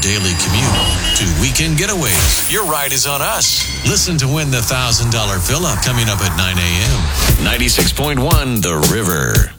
daily commute to weekend getaways. Your ride is on us. Listen to win the $1,000 fill-up coming up at 9 a.m. 96.1 The River.